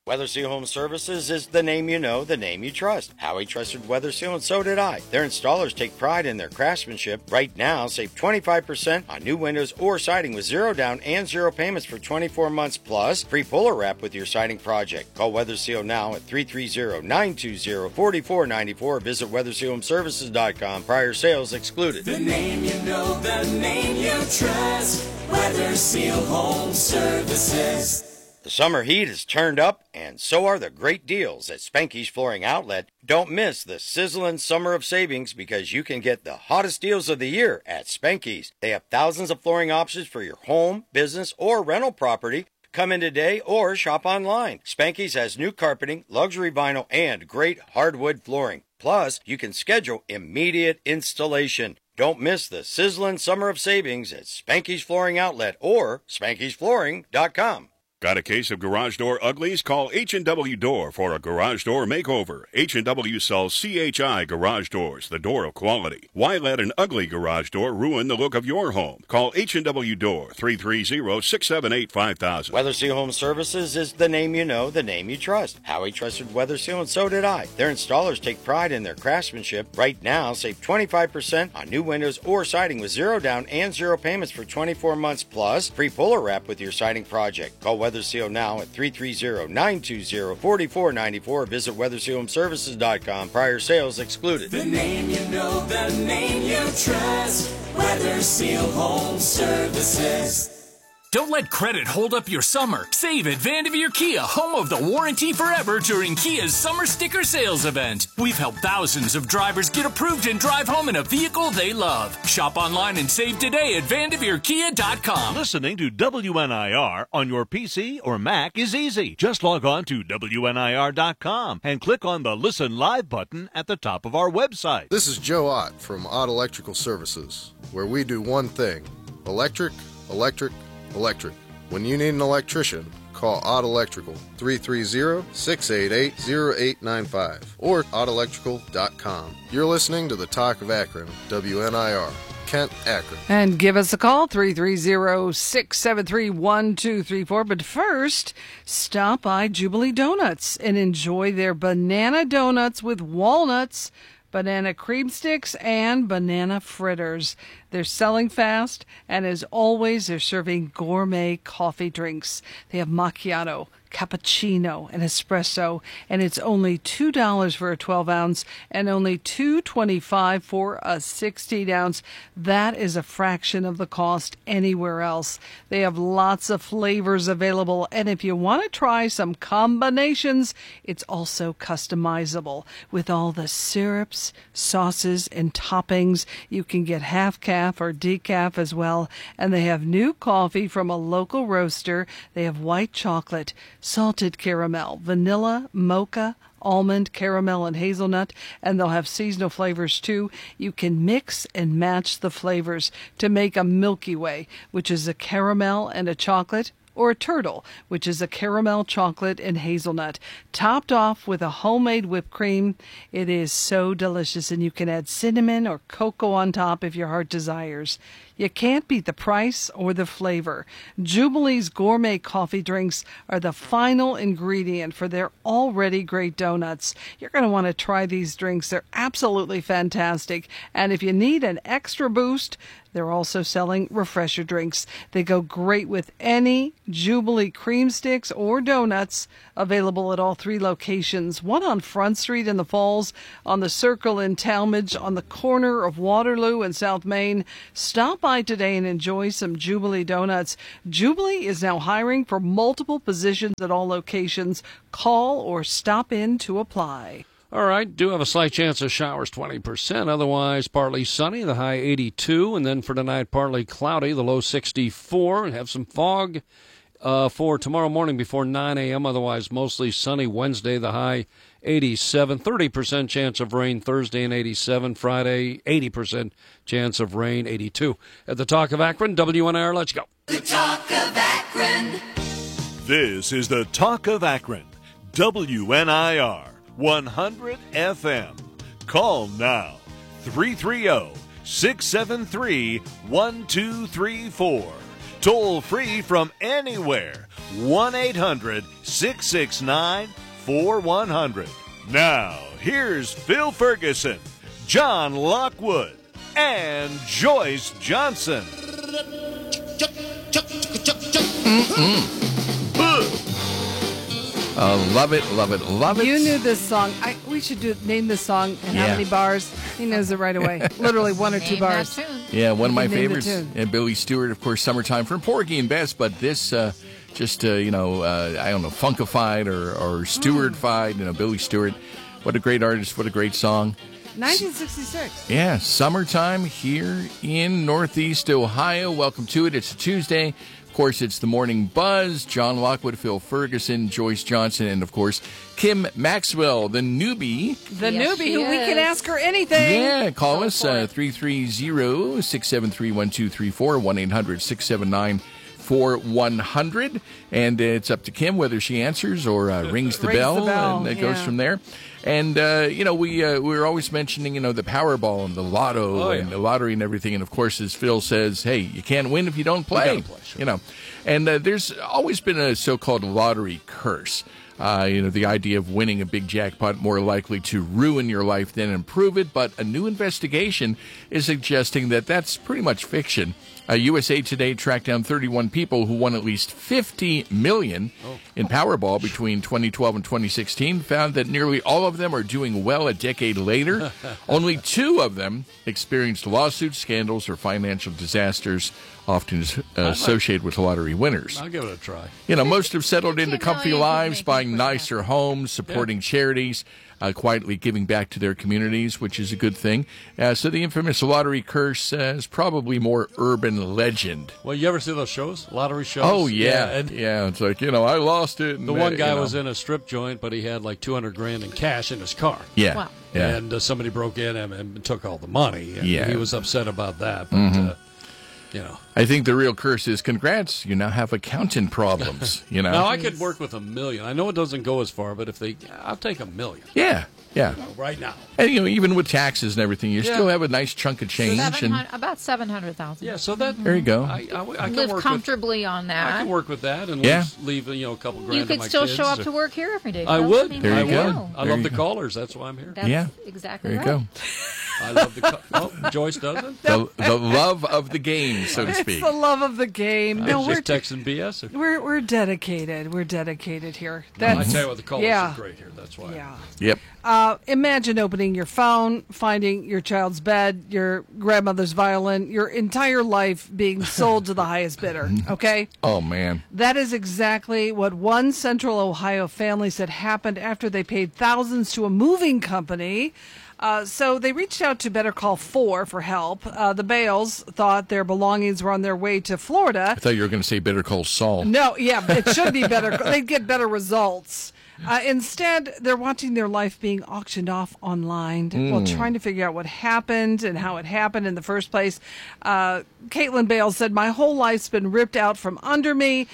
Weather Seal Home Services is the name you know, the name you trust. Howie trusted Weather Seal, and so did I. Their installers take pride in their craftsmanship. Right now, save 25% on new windows or siding with 0 down and 0 payments for 24 months, plus free puller wrap with your siding project. Call Weather Seal now at 330-920-4494. Visit WeatherSealHomeServices.com. Prior sales excluded. The name you know, the name you trust. Weather Seal Home Services. The summer heat is turned up, and so are the great deals at Spanky's Flooring Outlet. Don't miss the sizzling summer of savings because you can get the hottest deals of the year at Spanky's. They have thousands of flooring options for your home, business, or rental property. Come in today or shop online. Spanky's has new carpeting, luxury vinyl, and great hardwood flooring. Plus, you can schedule immediate installation. Don't miss the sizzling summer of savings at Spanky's Flooring Outlet or Spanky'sFlooring.com. Got a case of garage door uglies? Call H&W Door for a garage door makeover. H&W sells CHI garage doors, the door of quality. Why let an ugly garage door ruin the look of your home? Call H&W Door, 330-678-5000. Weather Seal Home Services is the name you know, the name you trust. Howie trusted Weather Seal, and so did I. Their installers take pride in their craftsmanship. Right now, save 25% on new windows or siding with 0 down and 0 payments for 24 months, plus free puller wrap with your siding project. Call Weather Seal now at 330-920-4494. Visit WeatherSealHomeServices.com. Prior sales excluded. The name you know, the name you trust. Weather Seal Home Services. Don't let credit hold up your summer. Save at Vanderveer Kia, home of the warranty forever during Kia's summer sticker sales event. We've helped thousands of drivers get approved and drive home in a vehicle they love. Shop online and save today at VanderveerKia.com. Listening to WNIR on your PC or Mac is easy. Just log on to WNIR.com and click on the Listen Live button at the top of our website. This is Joe Ott from Ott Electrical Services, where we do one thing: electric, electric, electric. When you need an electrician, call Ott Electrical, 330-688-0895 or ottelectrical.com. You're listening to the Talk of Akron, WNIR, Kent, Akron. And give us a call, 330-673-1234. But first, stop by Jubilee Donuts and enjoy their banana donuts with walnuts, banana cream sticks, and banana fritters. They're selling fast, and as always, they're serving gourmet coffee drinks. They have macchiato, cappuccino, and espresso, and it's only $2 for a 12-ounce and only $2.25 for a 16-ounce. That is a fraction of the cost anywhere else. They have lots of flavors available, and if you want to try some combinations, it's also customizable. With all the syrups, sauces, and toppings, you can get half-calf or decaf as well, and they have new coffee from a local roaster. They have white chocolate, salted caramel, vanilla, mocha, almond, caramel, and hazelnut, and they'll have seasonal flavors too. You can mix and match the flavors to make a Milky Way, which is a caramel and a chocolate, or a turtle, which is a caramel, chocolate, and hazelnut, topped off with a homemade whipped cream. It is so delicious, and you can add cinnamon or cocoa on top if your heart desires. You can't beat the price or the flavor. Jubilee's gourmet coffee drinks are the final ingredient for their already great donuts. You're going to want to try these drinks. They're absolutely fantastic. And if you need an extra boost, they're also selling refresher drinks. They go great with any Jubilee cream sticks or donuts, available at all three locations. One on Front Street in the Falls, on the Circle in Talmadge, on the corner of Waterloo and South Main. Stop by today and enjoy some Jubilee donuts. Jubilee is now hiring for multiple positions at all locations. Call or stop in to apply. All right, do have a slight chance of showers, 20%. Otherwise, partly sunny, the high 82. And then for tonight, partly cloudy, the low 64. And have some fog for tomorrow morning before 9 a.m. Otherwise, mostly sunny. Wednesday, the high 87. 30% chance of rain Thursday and 87. Friday, 80% chance of rain, 82. At the Talk of Akron, WNIR, let's go. The Talk of Akron. This is the Talk of Akron, WNIR 100 FM. Call now, 330-673-1234. toll-free from anywhere. 1-800-669-4100. Now, here's Phil Ferguson, John Lockwood, and Joyce Johnson. Love it, love it, love it. You knew this song. We should name this song and how many bars. He knows it right away. Literally one or two bars. Yeah, one of my Name the favorites. tune. And Billy Stewart, of course, Summertime from Porgy and Bess. But this, I don't know, funkified or Stewart-fied. Billy Stewart. What a great artist. What a great song. 1966. Yeah, summertime here in Northeast Ohio. Welcome to it. It's a Tuesday. Of course, it's the Morning Buzz. John Lockwood, Phil Ferguson, Joyce Johnson, and, of course, Kim Maxwell, the newbie. The newbie who we can ask her anything. Yeah, call us 330-673-1234, 1-800-679-4100. And it's up to Kim whether she answers or rings the bell, and it goes from there. And, we were always mentioning, the Powerball and the Lotto and the lottery and everything. And, of course, as Phil says, hey, you can't win if you don't play. Sure. And there's always been a so-called lottery curse. The idea of winning a big jackpot more likely to ruin your life than improve it. But a new investigation is suggesting that that's pretty much fiction. USA Today tracked down 31 people who won at least $50 million in Powerball between 2012 and 2016, found that nearly all of them are doing well a decade later. Only 2 of them experienced lawsuits, scandals, or financial disasters, often associated with lottery winners. I'll give it a try. Most have settled into comfy lives, buying nicer homes, supporting charities, quietly giving back to their communities, which is a good thing. So the infamous lottery curse is probably more urban legend. Well, you ever see those shows? Lottery shows? Oh, yeah. Yeah, it's like, I lost it. And the one guy was in a strip joint, but he had like $200,000 in cash in his car. Yeah. Wow. Yeah. And somebody broke in and took all the money. And he was upset about that. But, I think the real curse is, congrats, you now have accountant problems. Now, I could work with $1 million. I know it doesn't go as far, but I'll take $1 million. Yeah. Yeah. Right now. And, even with taxes and everything, you still have a nice chunk of change. About $700,000. Yeah, so that... There you go. I can live comfortably on that. I can work with that and leave a couple grand You could still show up to work here every day. I would. There you go. I love the callers. That's why I'm here. That's exactly right. There you go. I love the... Joyce doesn't? The love of the game, so to speak. It's the love of the game. No, we're just texting BS. We're dedicated. We're dedicated here. I tell you what, the callers are great here. That's why. Yeah. Yep. Imagine opening your phone, finding your child's bed, your grandmother's violin, your entire life being sold to the highest bidder. Okay? Oh, man. That is exactly what one Central Ohio family said happened after they paid thousands to a moving company. So they reached out to Better Call 4 for help. The Bales thought their belongings were on their way to Florida. I thought you were going to say Better Call Saul. No, yeah, it should be better. They'd get better results. Instead, they're watching their life being auctioned off online while trying to figure out what happened and how it happened in the first place. Caitlin Bales said, "My whole life's been ripped out from under me."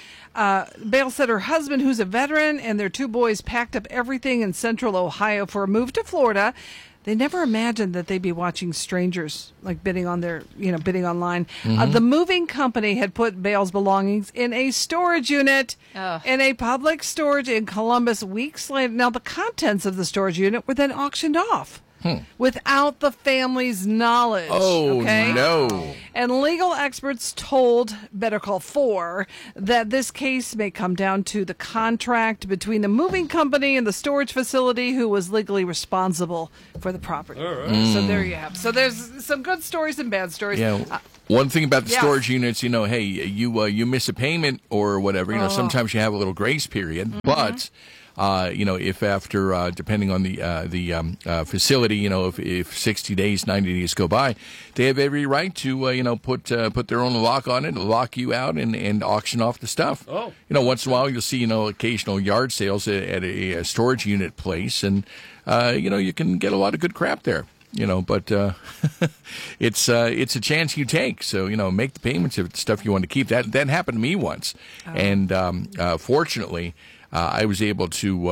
Bales said her husband, who's a veteran, and their 2 boys packed up everything in Central Ohio for a move to Florida. They never imagined that they'd be watching strangers, like bidding online. The moving company had put Bale's belongings in a storage unit in a public storage in Columbus weeks later. Now, the contents of the storage unit were then auctioned off. Without the family's knowledge. Oh, okay? no. And legal experts told Better Call 4 that this case may come down to the contract between the moving company and the storage facility who was legally responsible for the property. All right. So there you have. So there's some good stories and bad stories. Yeah. One thing about the storage units, hey, you miss a payment or whatever, sometimes you have a little grace period, but... if after, depending on the facility, if 60 days, 90 days go by, they have every right to, put their own lock on it, lock you out, and auction off the stuff. Oh. Once in a while you'll see, occasional yard sales at a storage unit place, and, you can get a lot of good crap there. But it's a chance you take. So, make the payments if it's stuff you want to keep. That happened to me once. Oh. And fortunately, I was able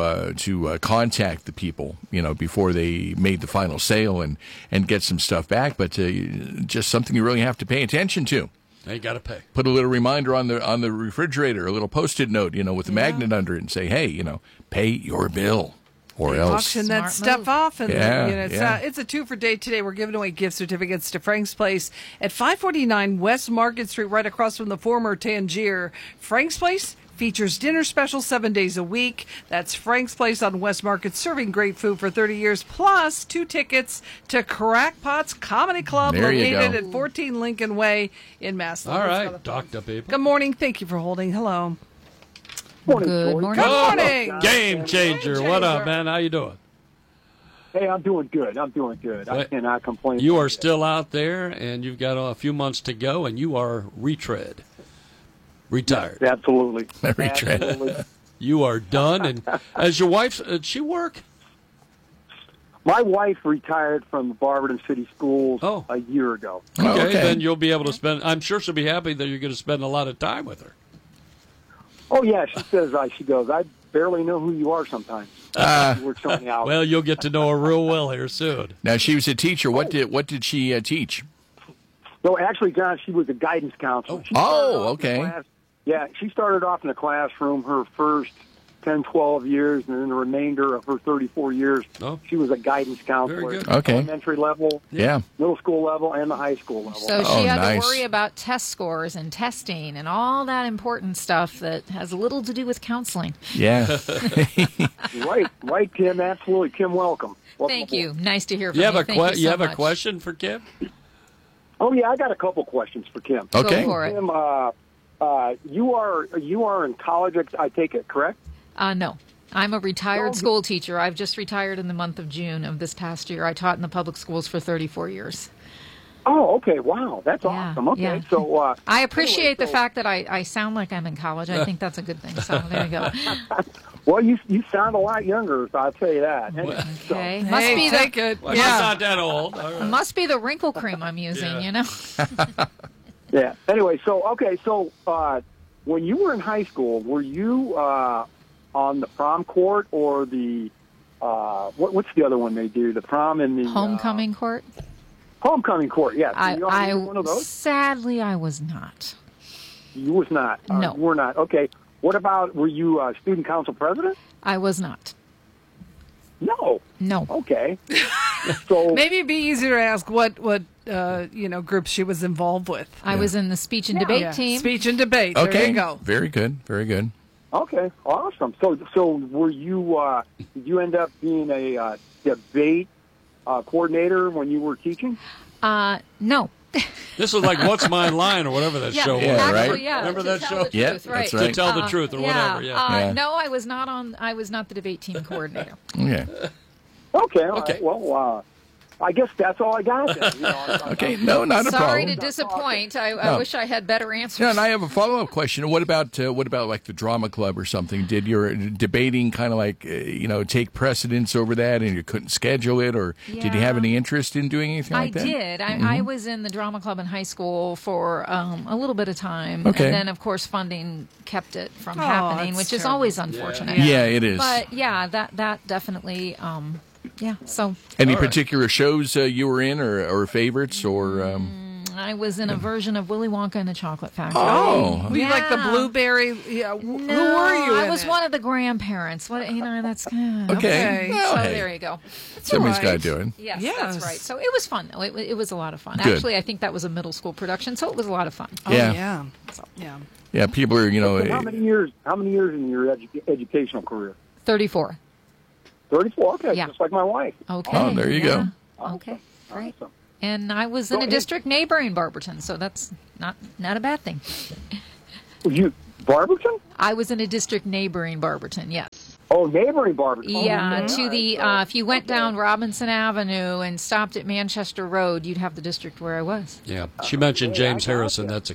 to contact the people, before they made the final sale and get some stuff back. But just something you really have to pay attention to. They got to pay. Put a little reminder on the refrigerator, a little Post-it note, with a magnet under it, and say, hey, pay your bill. Or else. Auction that stuff off. And it's a 2 for day today. We're giving away gift certificates to Frank's Place at 549 West Market Street, right across from the former Tangier. Frank's Place features dinner specials 7 days a week. That's Frank's Place on West Market, serving great food for 30 years, plus 2 tickets to Crackpots Comedy Club, located at 14 Lincoln Way in Massillon. All right, Dr. People. Good morning. Thank you for holding. Hello. Good morning. Good morning. Game changer. What up, man? How you doing? Hey, I'm doing good. I cannot complain. You are still out there, and you've got a few months to go, and you are retired. Yes, absolutely. Retread. Absolutely. You are done. And as your wife, did she work? My wife retired from the Barberton City Schools a year ago. Okay, then you'll be able to spend. I'm sure she'll be happy that you're going to spend a lot of time with her. Oh yeah, she says. She goes. I barely know who you are sometimes. She works so many hours. Well, you'll get to know her real well here soon. Now, she was a teacher. What did she teach? No, actually, John, she was a guidance counselor. Okay. She started off in the classroom her first 10, 12 years, and then the remainder of her 34 years, she was a guidance counselor. Very good. Okay. Elementary level, middle school level, and the high school level. So she had to worry about test scores and testing and all that important stuff that has little to do with counseling. Yeah. Right, Kim. Absolutely. Kim, welcome. Thank you. Nice to hear from you. You have a question for Kim? Oh, yeah, I got a couple questions for Kim. Okay. Go for it. Kim, you are in college, I take it, correct? No. I'm a retired school teacher. I've just retired in the month of June of this past year. I taught in the public schools for 34 years. Oh, okay. Wow. That's awesome. Okay. Yeah. So I appreciate the fact that I sound like I'm in college. I think that's a good thing. So there you go. Well, you sound a lot younger, so I'll tell you that. Okay. Well, she's not that old. Right. Must be the wrinkle cream I'm using, Yeah. Anyway, so when you were in high school, were you on the prom court or the what's the other one they do? The prom and the homecoming court. Homecoming court. Yeah. I one of those? Sadly, I was not. You was not. No, you were not. Okay. What about? Were you student council president? I was not. No. Okay. So maybe it'd be easier to ask what groups she was involved with. I was in the speech and debate team. Speech and debate. Okay. There you go. Very good. Very good. Okay. Awesome. So were you? Did you end up being a debate coordinator when you were teaching? No. This was like What's My Line or whatever that show was. Actually, right? Remember that show? Yeah, that's right. To tell the truth or whatever. Yeah. No, I was not the debate team coordinator. Okay. Okay. All right. Well, I guess that's all I got then. Okay. No, not a problem. Sorry to disappoint. I wish I had better answers. Yeah, and I have a follow-up question. What about like the drama club or something? Did your debating kind of like take precedence over that, and you couldn't schedule it, or did you have any interest in doing anything like that? I did. I was in the drama club in high school for a little bit of time, okay. And then of course funding kept it from happening, which is always unfortunate. Yeah, it is. But yeah, that definitely. Yeah. So. Any particular shows you were in, or favorites, or? I was in a version of Willy Wonka and the Chocolate Factory. Oh, were you like the blueberry? Yeah. No, who were you? I was one of the grandparents. That's okay. So there you go. Somebody's got to do it. Yes, that's right. So it was fun. Though. It was a lot of fun. Good. Actually, I think that was a middle school production, so it was a lot of fun. Oh, yeah. Yeah. People are So how many years in your educational career? 34. 34. Okay, yeah. Just like my wife. Okay. Oh, there you go. Okay, great. Awesome. And I was in a district neighboring Barberton, so that's not a bad thing. You Barberton? I was in a district neighboring Barberton. Yes. Oh, neighboring Barberton. Yeah, to the if you went down Robinson Avenue and stopped at Manchester Road, you'd have the district where I was. Yeah, she mentioned James Harrison. That's a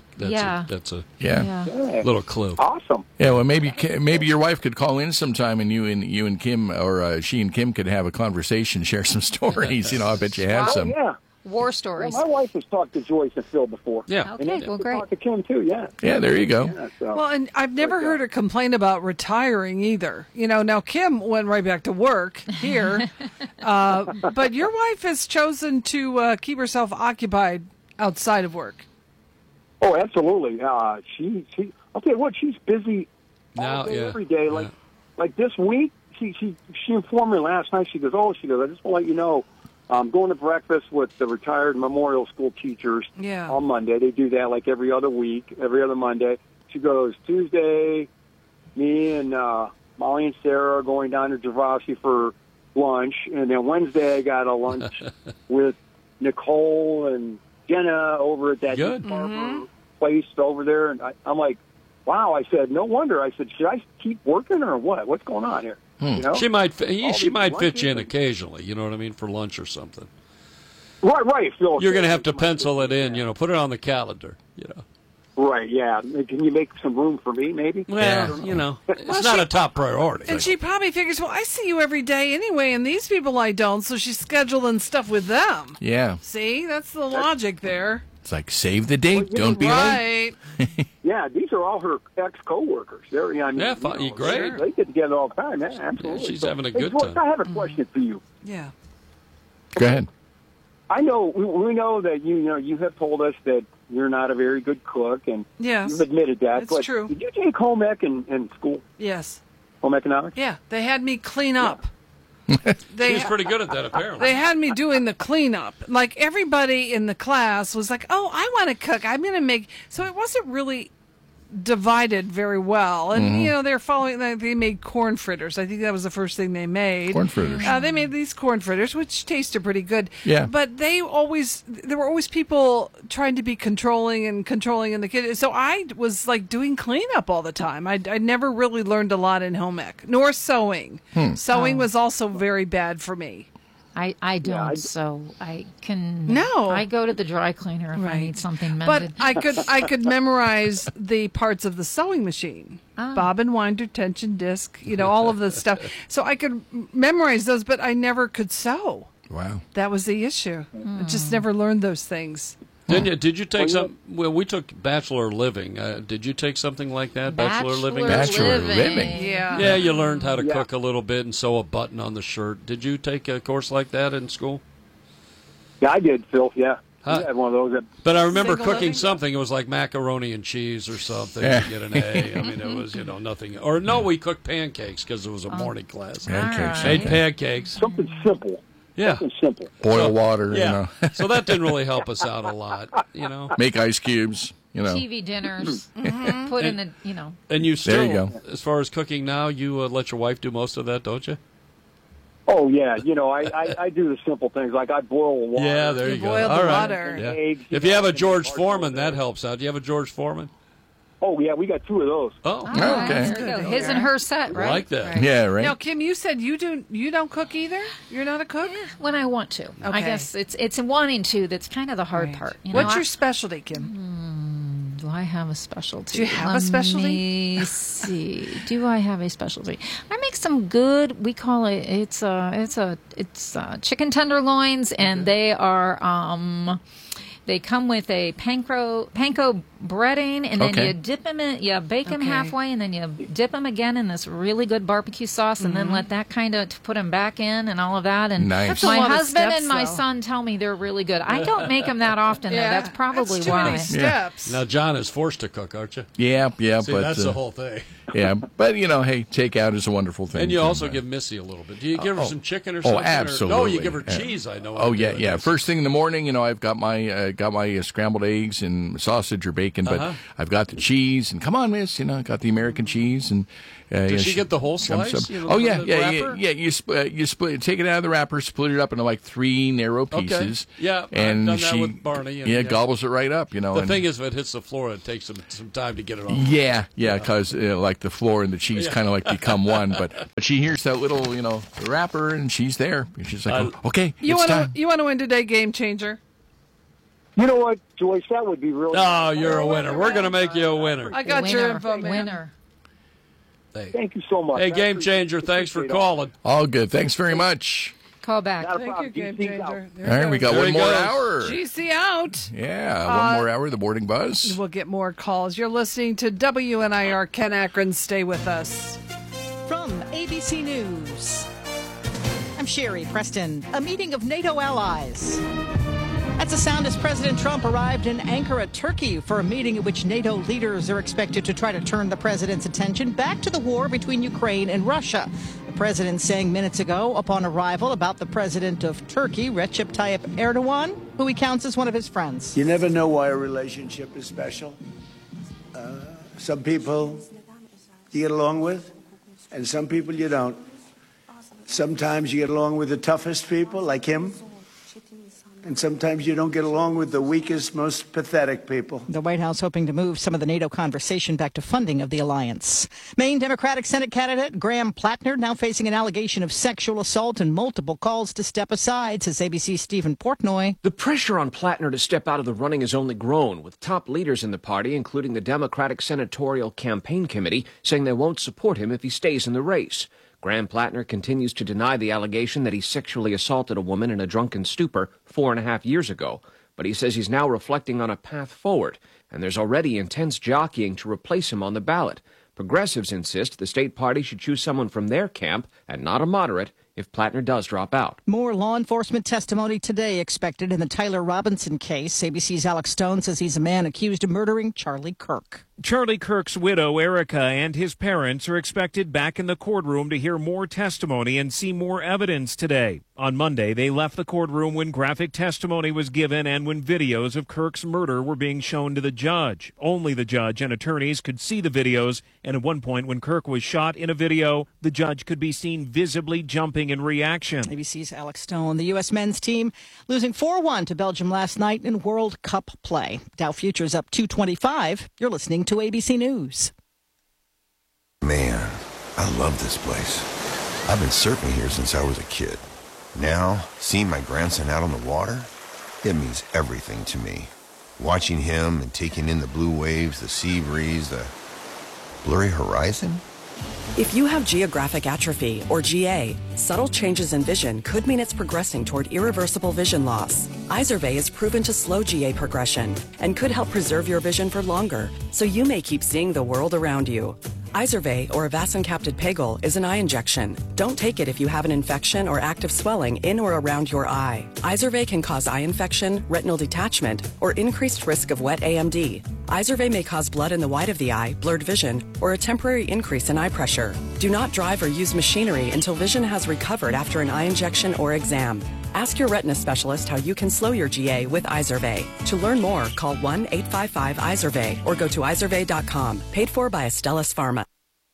little clue. Awesome. Yeah, well, maybe your wife could call in sometime, and you and Kim, or she and Kim could have a conversation, share some stories. I bet you have some. Yeah. War stories. Well, my wife has talked to Joyce and Phil before. Yeah. Okay, and great. Talked to Kim too. Yeah. Yeah, there you go. Yeah, so. Well, and I've never heard her complain about retiring either. Now Kim went right back to work here, but your wife has chosen to keep herself occupied outside of work. Oh, absolutely. She. I'll tell you what. She's busy all day, every day. Like this week, she informed me last night. She goes, I just want to let you know, I'm going to breakfast with the retired memorial school teachers on Monday. They do that like every other week, every other Monday. She goes, Tuesday, me and Molly and Sarah are going down to Gervasi for lunch, and then Wednesday I got a lunch with Nicole and Jenna over at that Harbor place over there, and I'm like, wow. I said, no wonder. I said, should I keep working or what? What's going on here? You know? She might fit you in occasionally. You know what I mean, for lunch or something. Right. Phil, you're going to have to pencil it in. You know, put it on the calendar. You know. Right, yeah. Can you make some room for me, maybe? Well, you know, it's not a top priority. And she probably figures, well, I see you every day anyway, and these people I don't, so she's scheduling stuff with them. Yeah. See? That's the logic there. It's like, save the date, don't be late. Yeah, these are all her ex-co-workers. They're, great. They get together all the time, yeah, absolutely. Yeah, she's having a good time. I have a question for you. Yeah. Go ahead. I know, we know that you have told us that you're not a very good cook, and you've admitted that. It's true. Did you take home ec in school? Yes. Home economics? Yeah, they had me clean up. She's pretty good at that, apparently. They had me doing the cleanup. Like, everybody in the class was like, oh, I want to cook. I'm going to make... So it wasn't really divided very well. And, they're following... They made corn fritters. I think that was the first thing they made. Corn fritters. They made these corn fritters, which tasted pretty good. Yeah. But there were always people trying to be controlling in the kitchen. So I was, like, doing cleanup all the time. I never really learned a lot in home ec, nor sewing. Sewing was also very bad for me. I don't sew. I can. No, I go to the dry cleaner if I need something mended. But I could memorize the parts of the sewing machine, bobbin, winder, tension, disc. All of the stuff. So I could memorize those, but I never could sew. Wow, that was the issue. I just never learned those things. Did you take some? Well, we took Bachelor Living. Did you take something like that? Bachelor Living. Yeah. Yeah, you learned how to cook a little bit and sew a button on the shirt. Did you take a course like that in school? Yeah, I did, Phil. Yeah. I had one of those. But I remember cooking something. It was like macaroni and cheese or something to get an A. I mean, it was nothing. Or no, we cooked pancakes because it was a morning class. Pancakes. Made pancakes. Something simple. Yeah. Simple. Boil water, So that didn't really help us out a lot, Make ice cubes, TV dinners. Put in the, And you still, there you go. As far as cooking now, you let your wife do most of that, don't you? Oh, yeah. I do the simple things. Like I boil water. Yeah, there you go. Boil the water. Yeah. Eggs, if you have a George Foreman, that helps out. Do you have a George Foreman? Oh, yeah, we got two of those. Oh, okay. His and her set, right? I like that. Right. Yeah, right. Now, Kim, you said you don't cook either? You're not a cook? When I want to. I guess it's wanting to that's kind of the hard part. What's your specialty, Kim? Do I have a specialty? Do you have a specialty? Let me see. Do I have a specialty? I make some good. We call it. It's chicken tenderloins, and they are. They come with a panko breading, and then you dip them in, you bake them halfway, and then you dip them again in this really good barbecue sauce, and then let that kind of put them back in and all of that. And nice. My husband and my son tell me they're really good. I don't make them that often, though. That's probably that's too why. many steps. Now, John is forced to cook, aren't you? Yeah. See, but that's the whole thing. Yeah, but hey, takeout is a wonderful thing. And you also give Missy a little bit. Do you give her some chicken or something? Oh, absolutely. No, you give her cheese. I know. Oh, yeah. First thing in the morning, I've got my scrambled eggs and sausage or bacon, but I've got the cheese. And come on, Miss, got the American cheese. And does she get the whole slice? Yeah. You split, take it out of the wrapper, split it up into like 3 narrow pieces. Okay. Yeah, and I've done that with Barney. Gobbles it right up. The thing is, if it hits the floor, it takes some time to get it off. Yeah, because like the floor and the cheese kind of like become one. But she hears that little, wrapper, and she's there. And she's like, okay, it's time. You want to win today, Game Changer? You know what, Joyce? That would be really. Oh, you're a winner. We're going to make you a winner. I got your info, man. Winner. Thank you so much. Hey, Game Changer, thanks for calling. All good. Thanks very much. Call back. Thank you, Game Changer. All right, we got one more hour. GC out. Yeah, one more hour, the Morning Buzz. We'll get more calls. You're listening to WNIR Ken Akron. Stay with us. From ABC News, I'm Sherry Preston. A meeting of NATO allies. That's the sound as President Trump arrived in Ankara, Turkey, for a meeting at which NATO leaders are expected to try to turn the president's attention back to the war between Ukraine and Russia. The president saying minutes ago upon arrival about the president of Turkey, Recep Tayyip Erdogan, who he counts as one of his friends. You never know why a relationship is special. Some people you get along with, and some people you don't. Sometimes you get along with the toughest people, like him. And sometimes you don't get along with the weakest, most pathetic people. The White House hoping to move some of the NATO conversation back to funding of the alliance. Maine Democratic Senate candidate Graham Plattner now facing an allegation of sexual assault and multiple calls to step aside, says ABC's Stephen Portnoy. The pressure on Plattner to step out of the running has only grown, with top leaders in the party, including the Democratic Senatorial Campaign Committee, saying they won't support him if he stays in the race. Graham Plattner continues to deny the allegation that he sexually assaulted a woman in a drunken stupor 4.5 years ago, but he says he's now reflecting on a path forward, and there's already intense jockeying to replace him on the ballot. Progressives insist the state party should choose someone from their camp and not a moderate if Plattner does drop out. More law enforcement testimony today expected in the Tyler Robinson case. ABC's Alex Stone says he's a man accused of murdering Charlie Kirk. Charlie Kirk's widow, Erica, and his parents are expected back in the courtroom to hear more testimony and see more evidence today. On Monday, they left the courtroom when graphic testimony was given and when videos of Kirk's murder were being shown to the judge. Only the judge and attorneys could see the videos, and at one point when Kirk was shot in a video, the judge could be seen visibly jumping in reaction. ABC's Alex Stone. The U.S. men's team losing 4-1 to Belgium last night in World Cup play. Dow futures up 225. You're listening to ABC News. Man, I love this place. I've been surfing here since I was a kid. Now, seeing my grandson out on the water, it means everything to me. Watching him and taking in the blue waves, the sea breeze, the blurry horizon. If you have geographic atrophy, or GA, subtle changes in vision could mean it's progressing toward irreversible vision loss. Izervay is proven to slow GA progression and could help preserve your vision for longer, so you may keep seeing the world around you. Izervay, or avacincaptad pegol, is an eye injection. Don't take it if you have an infection or active swelling in or around your eye. Izervay can cause eye infection, retinal detachment, or increased risk of wet AMD. Izervay may cause blood in the white of the eye, blurred vision, or a temporary increase in eye pressure. Do not drive or use machinery until vision has recovered after an eye injection or exam. Ask your retina specialist how you can slow your GA with Izervay. To learn more, call 1-855-IZERVAY or go to izervay.com. Paid for by Astellas Pharma.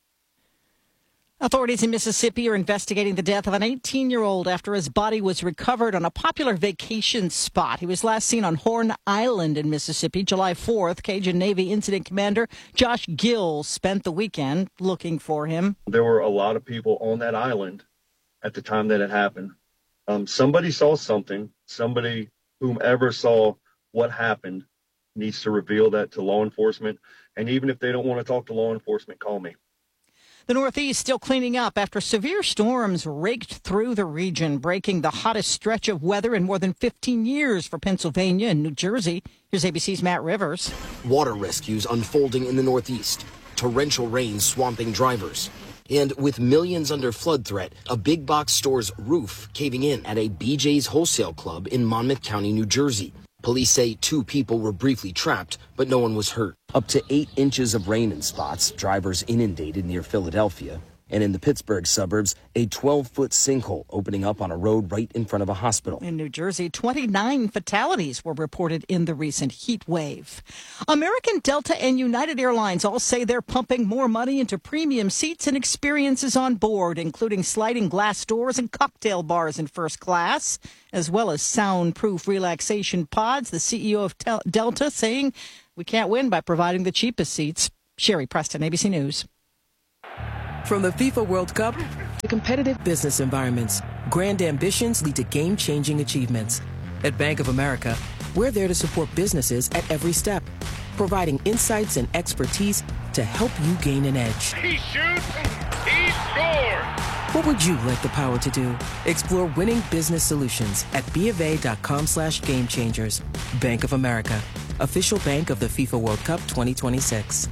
Authorities in Mississippi are investigating the death of an 18-year-old after his body was recovered on a popular vacation spot. He was last seen on Horn Island in Mississippi July 4th. Cajun Navy Incident Commander Josh Gill spent the weekend looking for him. There were a lot of people on that island at the time that it happened. Somebody saw something. Somebody, whomever saw what happened, needs to reveal that to law enforcement. And even if they don't want to talk to law enforcement, call me. The Northeast still cleaning up after severe storms raked through the region, breaking the hottest stretch of weather in more than 15 years for Pennsylvania and New Jersey. Here's ABC's Matt Rivers. Water rescues unfolding in the Northeast. Torrential rains swamping drivers. And with millions under flood threat, a big box store's roof caving in at a BJ's Wholesale Club in Monmouth County, New Jersey. Police say 2 people were briefly trapped, but no one was hurt. Up to 8 inches of rain in spots, drivers inundated near Philadelphia. And in the Pittsburgh suburbs, a 12-foot sinkhole opening up on a road right in front of a hospital. In New Jersey, 29 fatalities were reported in the recent heat wave. American, Delta, and United Airlines all say they're pumping more money into premium seats and experiences on board, including sliding glass doors and cocktail bars in first class, as well as soundproof relaxation pods. The CEO of Delta saying, "We can't win by providing the cheapest seats." Sherry Preston, ABC News. From the FIFA World Cup to competitive business environments, grand ambitions lead to game-changing achievements. At Bank of America, we're there to support businesses at every step, providing insights and expertise to help you gain an edge. He shoots, he scores! What would you like the power to do? Explore winning business solutions at BofA.com/gamechangers. Bank of America, official bank of the FIFA World Cup 2026.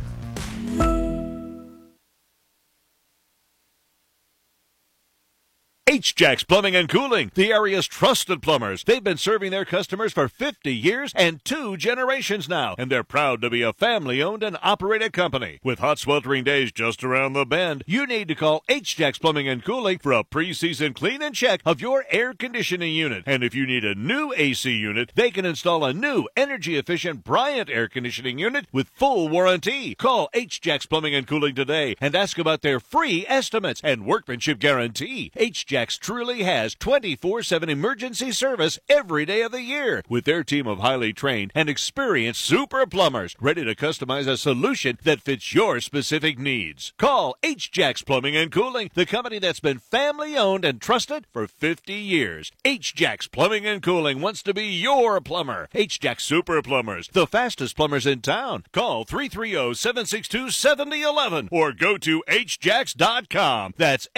H-Jacks Plumbing and Cooling, the area's trusted plumbers. They've been serving their customers for 50 years and 2 generations now, and they're proud to be a family-owned and operated company. With hot sweltering days just around the bend, you need to call H-Jacks Plumbing and Cooling for a pre-season clean and check of your air conditioning unit. And if you need a new AC unit, they can install a new energy-efficient Bryant air conditioning unit with full warranty. Call H-Jacks Plumbing and Cooling today and ask about their free estimates and workmanship guarantee. H-Jacks truly has 24/7 emergency service every day of the year with their team of highly trained and experienced super plumbers ready to customize a solution that fits your specific needs. Call H-Jacks Plumbing and Cooling, the company that's been family-owned and trusted for 50 years. H-Jacks Plumbing and Cooling wants to be your plumber. H-Jacks Super Plumbers, the fastest plumbers in town. Call 330-762-7011 or go to hjacks.com. That's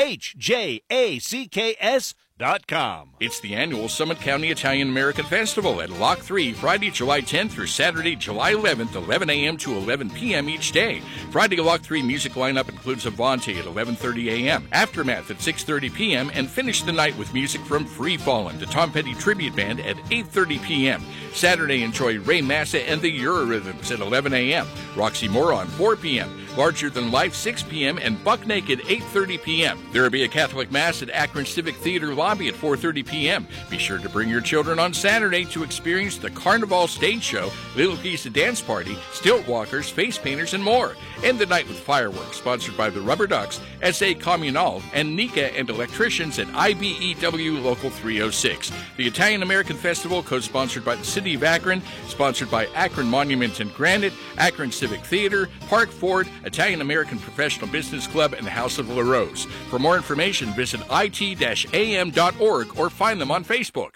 HJACKS.com. It's the annual Summit County Italian-American Festival at Lock 3, Friday, July 10th through Saturday, July 11th, 11 a.m. to 11 p.m. each day. Friday Lock 3 music lineup includes Avanti at 11:30 a.m., Aftermath at 6:30 p.m., and finish the night with music from Free Fallin', the Tom Petty Tribute Band at 8:30 p.m. Saturday, enjoy Ray Massa and the Eurorhythms at 11 a.m., Roxy Moron 4 p.m., Larger Than Life 6 p.m., and Buck Naked 8:30 p.m. There will be a Catholic Mass at Akron Civic Theater lobby at 4:30 p.m. Be sure to bring your children on Saturday to experience the Carnival Stage Show, Little Piece of Dance Party, Stilt Walkers, Face Painters, and more. End the night with fireworks sponsored by the Rubber Ducks, SA Communal, and Nika and Electricians at IBEW Local 306. The Italian-American Festival, co-sponsored by the City of Akron, sponsored by Akron Monument and Granite, Akron Civic Theater, Park Ford, Italian-American Professional Business Club, and the House of La Rose. For more information, visit it-am.org or find them on Facebook.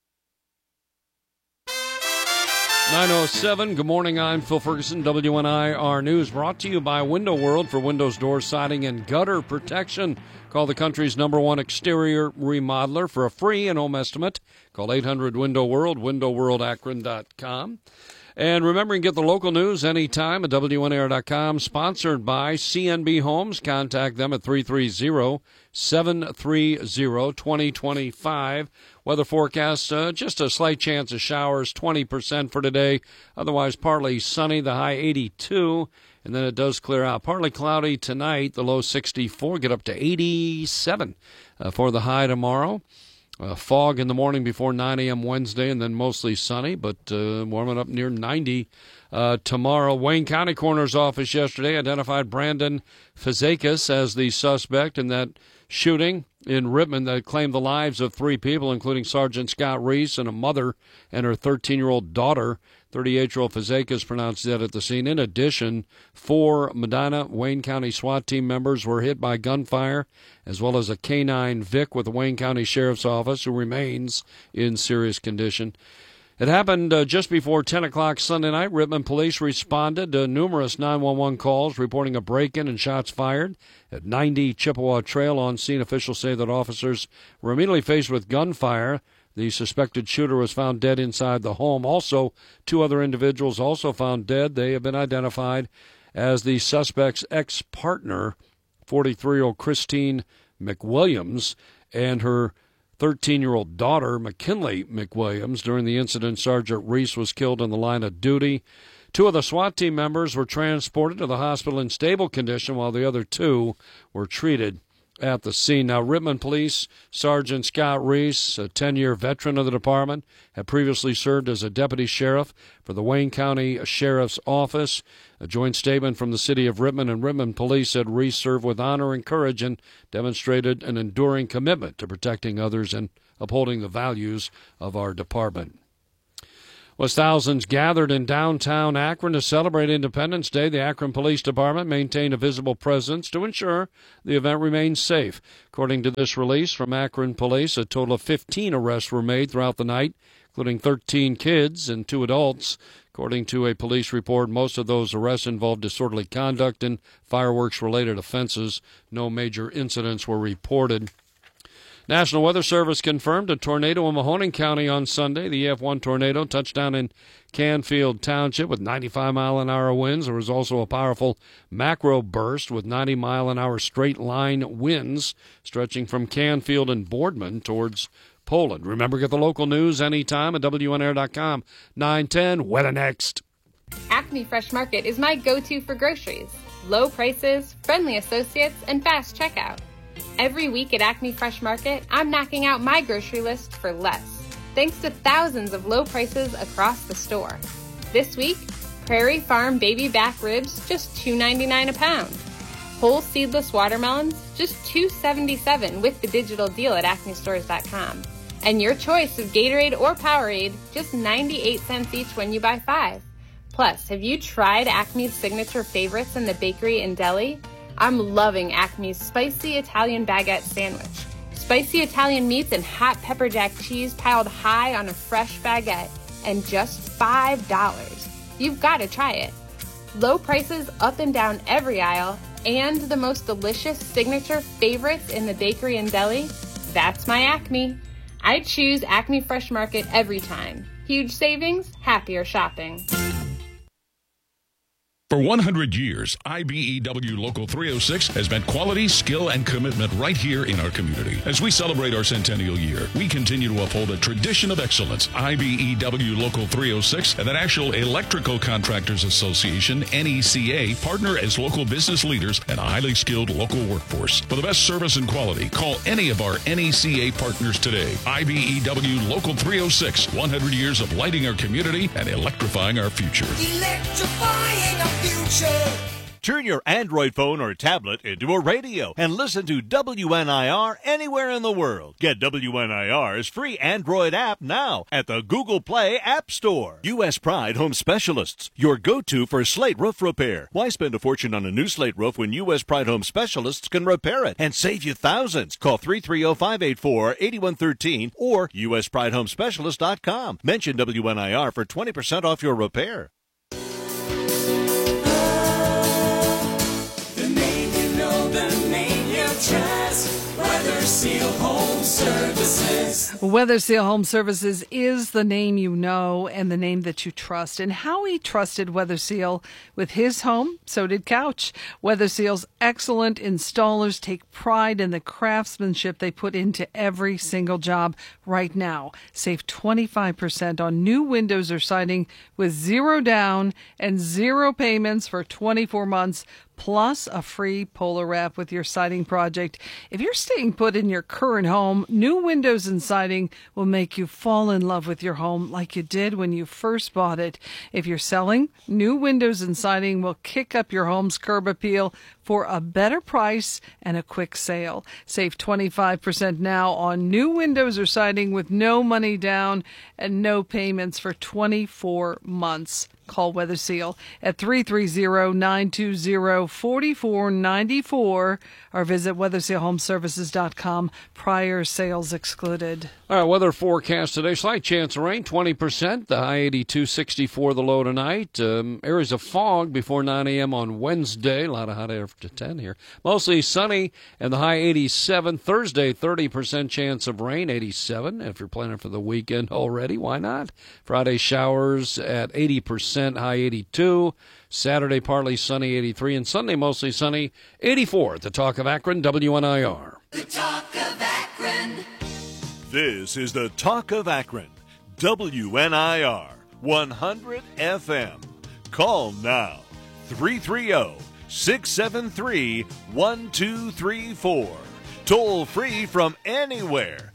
9:07. Good morning. I'm Phil Ferguson. WNIR News brought to you by Window World for windows, door siding, and gutter protection. Call the country's #1 exterior remodeler for a free in-home estimate. Call 800-WINDOW-WORLD, windowworldakron.com. And remember, you can get the local news anytime at WNIR.com. Sponsored by CNB Homes. Contact them at 330-730-2025. Weather forecast, just a slight chance of showers, 20% for today. Otherwise, partly sunny, the high 82. And then it does clear out. Partly cloudy tonight, the low 64. Get up to 87 for the high tomorrow. Fog in the morning before 9 a.m. Wednesday, and then mostly sunny, but warming up near 90 tomorrow. Wayne County Coroner's Office yesterday identified Brandon Fazekas as the suspect in that shooting in Rittman that claimed the lives of 3 people, including Sergeant Scott Reese and a mother and her 13-year-old daughter. 38-year-old Fazekas pronounced dead at the scene. In addition, 4 Medina Wayne County SWAT team members were hit by gunfire, as well as a K-9 Vic with the Wayne County Sheriff's Office, who remains in serious condition. It happened just before 10 o'clock Sunday night. Rittman police responded to numerous 911 calls reporting a break-in and shots fired at 90 Chippewa Trail. On scene, officials say that officers were immediately faced with gunfire. The suspected shooter was found dead inside the home. Also, 2 other individuals also found dead. They have been identified as the suspect's ex-partner, 43-year-old Christine McWilliams, and her 13-year-old daughter, McKinley McWilliams. During the incident, Sergeant Reese was killed in the line of duty. 2 of the SWAT team members were transported to the hospital in stable condition, while the other 2 were treated at the scene. Now, Rittman Police Sergeant Scott Reese, a 10-year veteran of the department, had previously served as a deputy sheriff for the Wayne County Sheriff's Office. A joint statement from the city of Rittman and Rittman Police said Reese served with honor and courage and demonstrated an enduring commitment to protecting others and upholding the values of our department. Was thousands gathered in downtown Akron to celebrate Independence Day. The Akron Police Department maintained a visible presence to ensure the event remains safe. According to this release from Akron Police, a total of 15 arrests were made throughout the night, including 13 kids and 2 adults. According to a police report, most of those arrests involved disorderly conduct and fireworks-related offenses. No major incidents were reported. National Weather Service confirmed a tornado in Mahoning County on Sunday. The EF1 tornado touched down in Canfield Township with 95-mile-an-hour winds. There was also a powerful macro burst with 90-mile-an-hour straight-line winds stretching from Canfield and Boardman towards Poland. Remember, get the local news anytime at WNR.com. 9:10, weather next. Acme Fresh Market is my go-to for groceries. Low prices, friendly associates, and fast checkout. Every week at Acme Fresh Market, I'm knocking out my grocery list for less, thanks to thousands of low prices across the store. This week, Prairie Farm baby back ribs, just $2.99 a pound. Whole seedless watermelons, just $2.77 with the digital deal at acmestores.com. And your choice of Gatorade or Powerade, just 98 cents each when you buy 5. Plus, have you tried Acme's signature favorites in the bakery and deli? I'm loving Acme's Spicy Italian Baguette Sandwich. Spicy Italian meats and hot pepper jack cheese piled high on a fresh baguette, and just $5. You've got to try it. Low prices up and down every aisle, and the most delicious signature favorites in the bakery and deli? That's my Acme. I choose Acme Fresh Market every time. Huge savings, happier shopping. For 100 years, IBEW Local 306 has meant quality, skill, and commitment right here in our community. As we celebrate our centennial year, we continue to uphold a tradition of excellence. IBEW Local 306 and the National Electrical Contractors Association, NECA, partner as local business leaders and a highly skilled local workforce. For the best service and quality, call any of our NECA partners today. IBEW Local 306, 100 years of lighting our community and electrifying our future. Electrifying our future. Turn your Android phone or tablet into a radio and listen to WNIR anywhere in the world. Get WNIR's free Android app now at the Google Play App Store. U.S. Pride Home Specialists, your go-to for slate roof repair. Why spend a fortune on a new slate roof when U.S. Pride Home Specialists can repair it and save you thousands? Call 330-584-8113 or uspridehomespecialist.com. Mention WNIR for 20% off your repair. Trust Weather Seal Home Services. Weather Seal Home Services is the name you know and the name that you trust. And Howie trusted Weather Seal with his home, so did Couch. Weather Seal's excellent installers take pride in the craftsmanship they put into every single job. Right now, save 25% on new windows or siding with 0 down and 0 payments for 24 months. Plus a free Polar Wrap with your siding project. If you're staying put in your current home, new windows and siding will make you fall in love with your home like you did when you first bought it. If you're selling, new windows and siding will kick up your home's curb appeal for a better price and a quick sale. Save 25% now on new windows or siding with no money down and no payments for 24 months. Call Weather Seal at 330-920-4494 or visit weathersealhomeservices.com. Prior sales excluded. All right, weather forecast today. Slight chance of rain, 20%. The high 82, 64 the low tonight. Areas of fog before 9 a.m. on Wednesday. A lot of hot air to 10 here. Mostly sunny and the high 87. Thursday, 30% chance of rain, 87. If you're planning for the weekend already, why not? Friday, showers at 80%. High 82. Saturday, partly sunny, 83. And Sunday, mostly sunny, 84. The Talk of Akron, WNIR. The Talk of Akron. This is the Talk of Akron, WNIR 100 FM. Call now, 330-673-1234. Toll free from anywhere,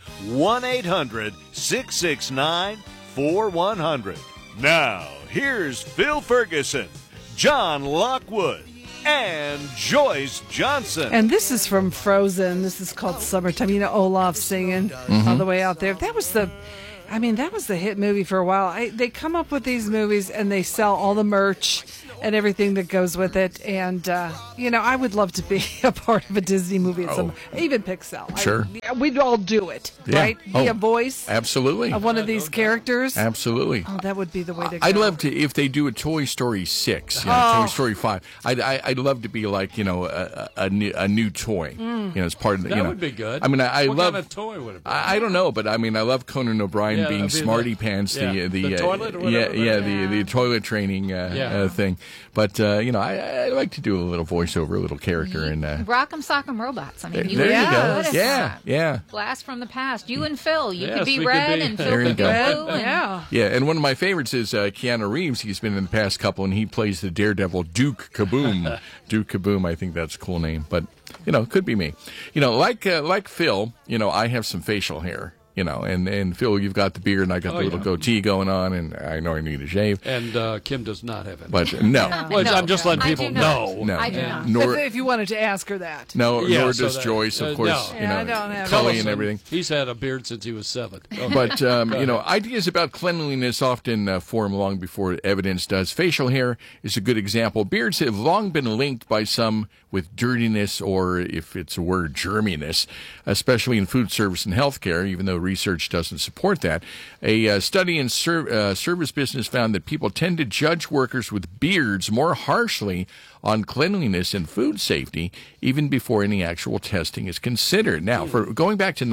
1-800-669-4100. Now, here's Phil Ferguson, John Lockwood, and Joyce Johnson. And this is from Frozen. This is called Summertime. You know, Olaf singing all the way out there. That was the hit movie for a while. They come up with these movies and they sell all the merch and everything that goes with it. And, I would love to be a part of a Disney movie at some, even Pixar. Sure. We'd all do it, Yeah. right? Be a voice Absolutely. of one of these characters. Absolutely. Oh, that would be the way to go. I'd love to, if they do a Toy Story 6, Toy Story 5, I'd love to be like, a new toy, as part of the, That would be good. I mean, I what love. kind of toy would it be? I don't know, but I mean, I love Conan O'Brien being it'd be Smarty the- Pants, the toilet or whatever? the toilet training thing. But I like to do a little voiceover, a little character, and Rock'em Sock'em Robots. I mean, there you go. What is Yeah, that? yeah. Blast from the past. You and Phil. You Yes, could be we could red be. and Phil There you could be go. blue. and- Yeah, and one of my favorites is Keanu Reeves. He's been in the past couple, and he plays the Daredevil Duke Kaboom. Duke Kaboom, I think that's a cool name, but it could be me. Like Phil, I have some facial hair. And Phil, you've got the beard, and I got the little goatee going on, and I know I need a shave. And Kim does not have it. But no. Well, I'm just letting I people do not. know. No. I do not. Nor, if you wanted to ask her that. no, Yeah, nor so does that- Joyce, of no. course. Yeah, I don't have Cully Collison, and everything. He's had a beard since he was 7. But, ideas about cleanliness often form long before evidence does. Facial hair is a good example. Beards have long been linked by some with dirtiness, or if it's a word, germiness, especially in food service and healthcare, even though research doesn't support that. A study in service business found that people tend to judge workers with beards more harshly on cleanliness and food safety, even before any actual testing is considered. Now, for going back to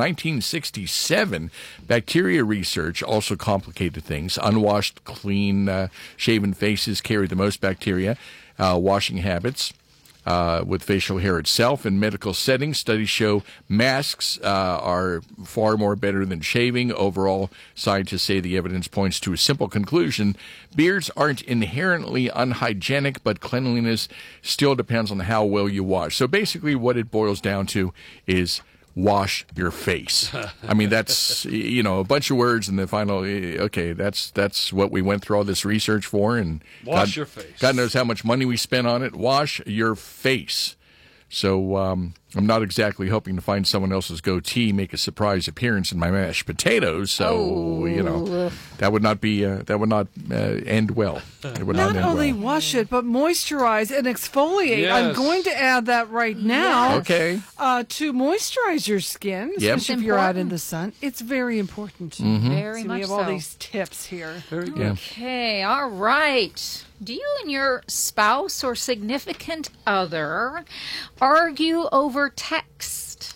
1967, bacteria research also complicated things. Unwashed, clean, shaven faces carry the most bacteria. Washing habits. With facial hair itself. In medical settings, studies show masks are far more better than shaving. Overall, scientists say the evidence points to a simple conclusion. Beards aren't inherently unhygienic, but cleanliness still depends on how well you wash. So basically what it boils down to is wash your face. I mean, that's, a bunch of words, and the final, okay, that's what we went through all this research for. And Wash your face. God knows how much money we spent on it. Wash your face. So I'm not exactly hoping to find someone else's goatee make a surprise appearance in my mashed potatoes. So that would not be end well. It would Not end only well. wash it, but moisturize and exfoliate. Yes. I'm going to add that right now. Okay. To moisturize your skin, Yep. especially if you're out in the sun. It's very important. Very So much we have so. all these tips here. Very good. Yeah. Okay, all right. Do you and your spouse or significant other argue over text?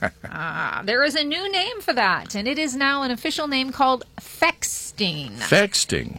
There is a new name for that, and it is now an official name called fexting. Fexting.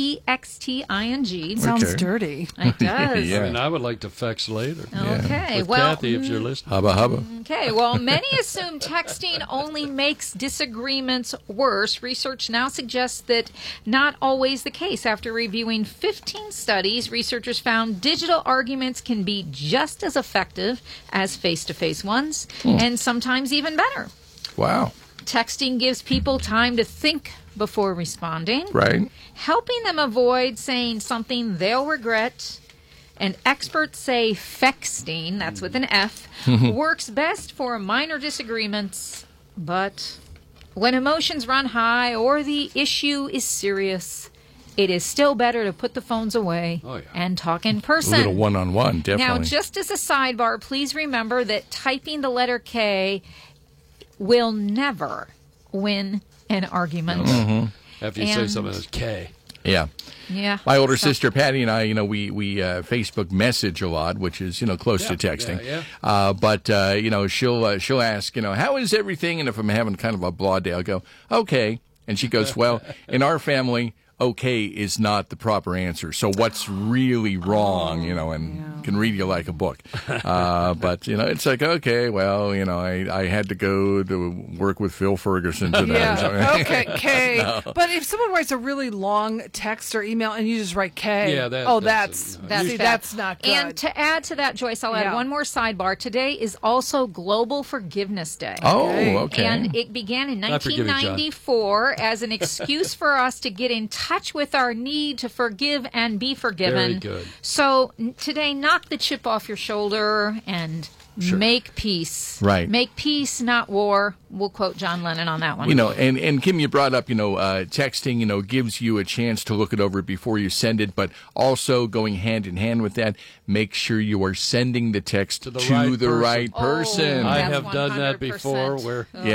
Fexting. Sounds dirty. It does. Yeah. I mean, I would like to fax later. Okay, With well, Kathy, if you're listening. Hubba hubba. Okay, well, many assume texting only makes disagreements worse. Research now suggests that not always the case. After reviewing 15 studies, researchers found digital arguments can be just as effective as face-to-face ones, and sometimes even better. Wow. Texting gives people time to think before responding, Right. helping them avoid saying something they'll regret. And experts say fexting, that's with an F, works best for minor disagreements. But when emotions run high or the issue is serious, it is still better to put the phones away and talk in A person. little one-on-one, definitely. Now, just as a sidebar, please remember that typing the letter K will never win an argument. After you say something that's K. Yeah. Yeah. My older sister Patty and I, we Facebook message a lot, which is close to texting. But she'll ask, how is everything? And if I'm having kind of a blah day, I'll go, okay. And she goes, well, in our family, okay is not the proper answer. So what's really wrong? And can read you like a book. But it's like, okay, well, I had to go to work with Phil Ferguson today. or something. Yeah. Okay, K. No. But if someone writes a really long text or email and you just write K, that's not good. And to add to that, Joyce, I'll add one more sidebar. Today is also Global Forgiveness Day. Oh, okay. And it began in I forgive you, John. 1994 as an excuse for us to get in touch with our need to forgive and be forgiven. Very good. So today, knock the chip off your shoulder and Sure. Make peace. Right. Make peace, not war. We'll quote John Lennon on that one. And Kim, you brought up, texting, gives you a chance to look it over before you send it, but also going hand in hand with that, make sure you are sending the text to the right person. I have done that before where